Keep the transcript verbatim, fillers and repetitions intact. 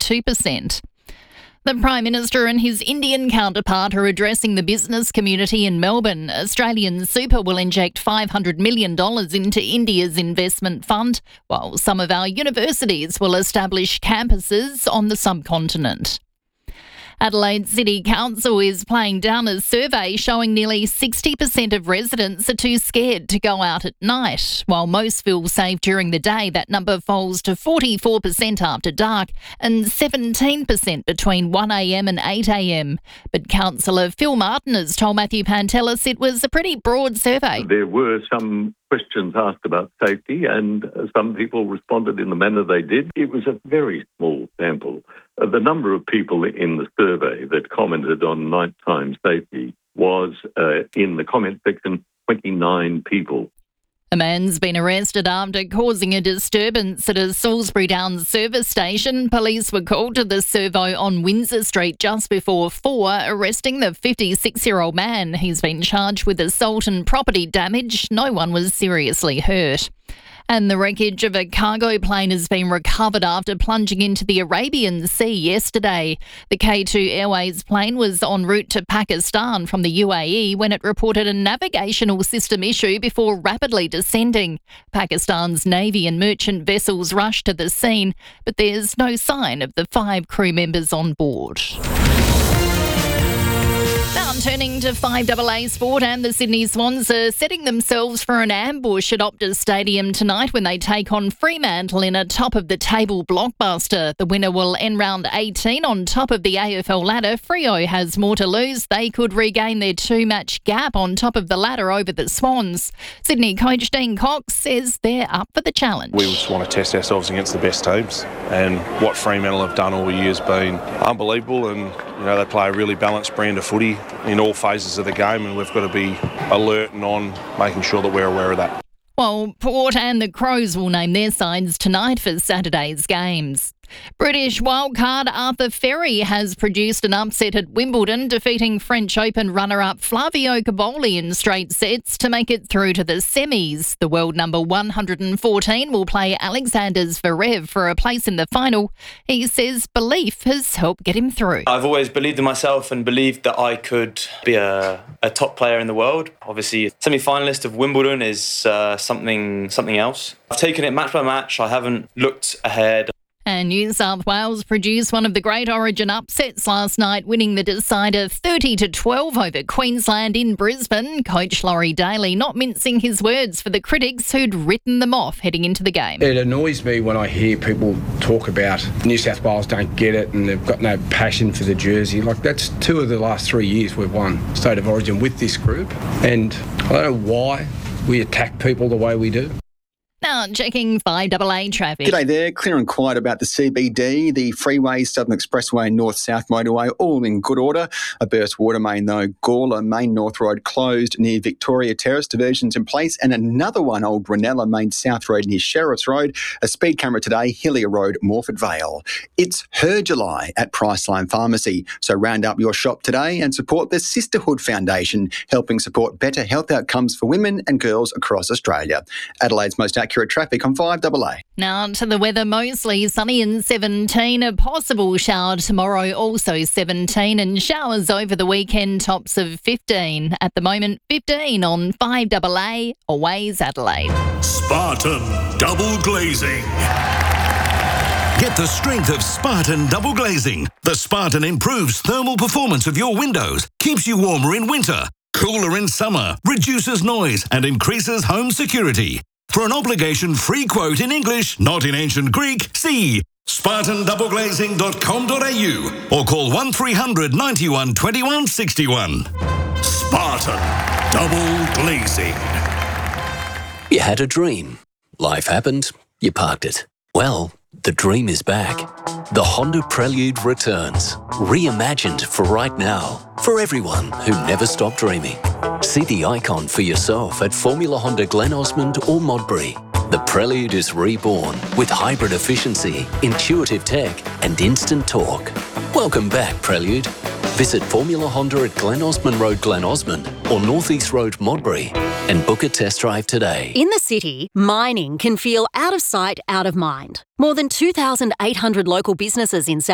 two percent. The Prime Minister and his Indian counterpart are addressing the business community in Melbourne. Australian Super will inject five hundred million dollars into India's investment fund, while some of our universities will establish campuses on the subcontinent. Adelaide City Council is playing down a survey showing nearly sixty percent of residents are too scared to go out at night. While most feel safe during the day, that number falls to forty-four percent after dark and seventeen percent between one a m and eight a m. But Councillor Phil Martin has told Matthew Pantelis it was a pretty broad survey. There were some questions asked about safety, and some people responded in the manner they did. It was a very small sample. Uh, the number of people in the survey that commented on nighttime safety was, uh, in the comment section, twenty-nine people. A man's been arrested after causing a disturbance at a Salisbury Downs service station. Police were called to the servo on Windsor Street just before four, arresting the fifty-six-year-old man. He's been charged with assault and property damage. No one was seriously hurt. And the wreckage of a cargo plane has been recovered after plunging into the Arabian Sea yesterday. The K two Airways plane was en route to Pakistan from the U A E when it reported a navigational system issue before rapidly descending. Pakistan's Navy and merchant vessels rushed to the scene, but there's no sign of the five crew members on board. Now turning to five A A Sport, and the Sydney Swans are setting themselves for an ambush at Optus Stadium tonight when they take on Fremantle in a top-of-the-table blockbuster. The winner will end round eighteen on top of the A F L ladder. Freo has more to lose. They could regain their two-match gap on top of the ladder over the Swans. Sydney coach Dean Cox says they're up for the challenge. We just want to test ourselves against the best teams, and what Fremantle have done all year has been unbelievable, and you know they play a really balanced brand of footy in all phases of the game, and we've got to be alert and on making sure that we're aware of that. Well, Port and the Crows will name their sides tonight for Saturday's games. British wildcard Arthur Ferry has produced an upset at Wimbledon, defeating French Open runner-up Flavio Cobolli in straight sets to make it through to the semis. The world number one hundred fourteen will play Alexander Zverev for a place in the final. He says belief has helped get him through. I've always believed in myself and believed that I could be a, a top player in the world. Obviously, semi-finalist of Wimbledon is uh, something something else. I've taken it match by match. I haven't looked ahead. And New South Wales produced one of the great Origin upsets last night, winning the decider thirty to twelve over Queensland in Brisbane. Coach Laurie Daly not mincing his words for the critics who'd written them off heading into the game. It annoys me when I hear people talk about New South Wales don't get it and they've got no passion for the jersey. Like, that's two of the last three years we've won State of Origin with this group, and I don't know why we attack people the way we do. Now checking five A A traffic. G'day there, clear and quiet about the C B D, the freeway, Southern Expressway, North-South motorway, all in good order. A burst water main though, Gawler Main North Road closed near Victoria Terrace, diversions in place, and another one, Old Brunella Main South Road near Sheriff's Road. A speed camera today, Hillier Road, Morford Vale. It's Her July at Priceline Pharmacy, so round up your shop today and support the Sisterhood Foundation, helping support better health outcomes for women and girls across Australia. Adelaide's most accurate traffic on five A A. Now to the weather, mostly sunny and seventeen. A possible shower tomorrow, also seventeen, and showers over the weekend, tops of fifteen. At the moment, fifteen on five A A, Always Adelaide. Spartan Double Glazing. Get the strength of Spartan Double Glazing. The Spartan improves thermal performance of your windows, keeps you warmer in winter, cooler in summer, reduces noise and increases home security. For an obligation-free quote in English, not in ancient Greek, see spartan double glazing dot com dot a u or call one three hundred ninety-one twenty-one sixty-one. Spartan Double Glazing. You had a dream. Life happened. You parked it. Well, the dream is back. The Honda Prelude returns. Reimagined for right now. For everyone who never stopped dreaming. See the icon for yourself at Formula Honda Glen Osmond or Modbury. The Prelude is reborn with hybrid efficiency, intuitive tech and instant torque. Welcome back, Prelude. Visit Formula Honda at Glen Osmond Road, Glen Osmond or North East Road, Modbury and book a test drive today. In the city, mining can feel out of sight, out of mind. More than two thousand eight hundred local businesses in South